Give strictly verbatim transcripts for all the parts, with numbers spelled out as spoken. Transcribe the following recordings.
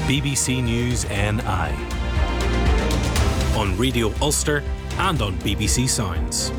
B B C News N I on Radio Ulster and on B B C Sounds.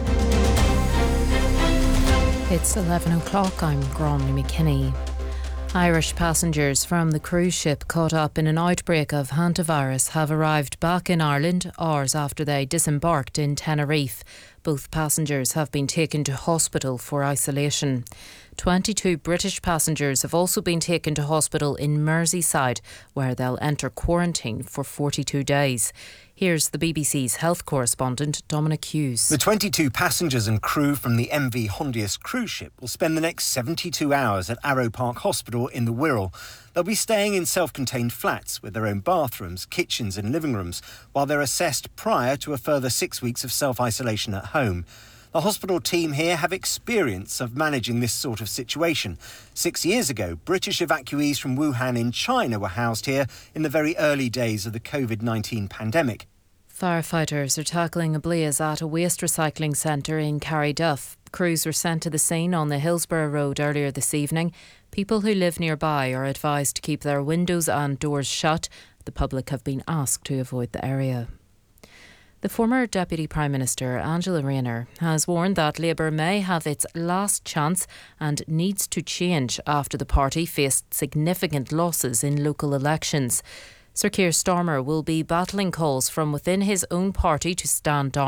It's eleven o'clock. I'm Gromley McKinney. Irish passengers from the cruise ship caught up in an outbreak of hantavirus have arrived back in Ireland hours after they disembarked in Tenerife. Both passengers have been taken to hospital for isolation. twenty-two British passengers have also been taken to hospital in Merseyside, where they'll enter quarantine for forty-two days. Here's the B B C's health correspondent, Dominic Hughes. The twenty-two passengers and crew from the M V Hondius cruise ship will spend the next seventy-two hours at Arrow Park Hospital in the Wirral. They'll be staying in self-contained flats with their own bathrooms, kitchens and living rooms, while they're assessed prior to a further six weeks of self-isolation at home. The hospital team here have experience of managing this sort of situation. Six years ago, British evacuees from Wuhan in China were housed here in the very early days of the covid nineteen pandemic. Firefighters are tackling a blaze at a waste recycling centre in Carryduff. Crews were sent to the scene on the Hillsborough Road earlier this evening. People who live nearby are advised to keep their windows and doors shut. The public have been asked to avoid the area. The former Deputy Prime Minister, Angela Rayner, has warned that Labour may have its last chance and needs to change after the party faced significant losses in local elections. Sir Keir Starmer will be battling calls from within his own party to stand down